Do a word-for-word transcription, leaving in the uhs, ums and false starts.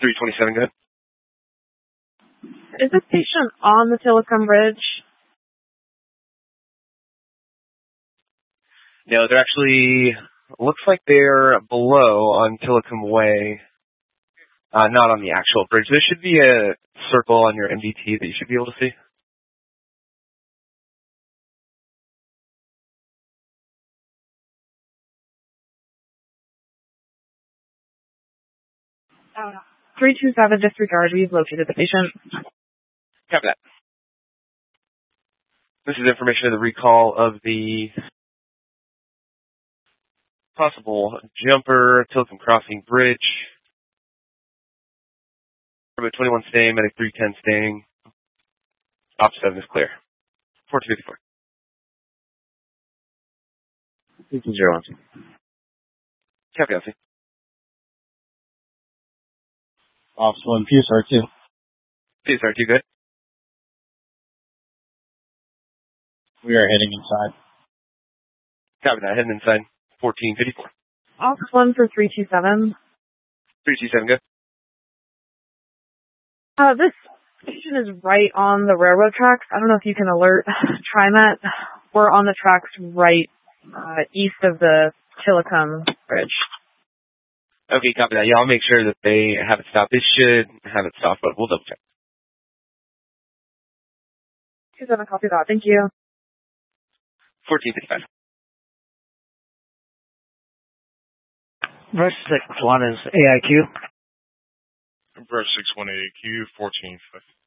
three twenty-seven, go ahead. Is this patient on the Tillicum Bridge? No, they're actually, looks like they're below on Tillicum Way, uh, not on the actual bridge. There should be a circle on your M D T that you should be able to see. Uh, three two seven, disregard. We've located the patient. Copy that. This is information of the recall of the possible jumper, Tillicum Crossing Bridge. About twenty-one staying, medic three ten staying. Op seven is clear. four two fifty-four. This is zero one two. Copy, Elsie. Officer one, P S R two. P S R two, good. We are heading inside. Copy that. Heading inside. fourteen fifty-four. Officer one for three two seven. three two seven, good. Uh, this station is right on the railroad tracks. I don't know if you can alert TriMet. We're on the tracks right uh, east of the Tillicum Bridge. Okay, copy that. Yeah, I'll make sure that they have it stopped. They should have it stopped, but we'll double check. two seven, copy that. Thank you. fourteen fifty-five. Brush six one is A I Q. Brush six one A Q, fourteen fifty.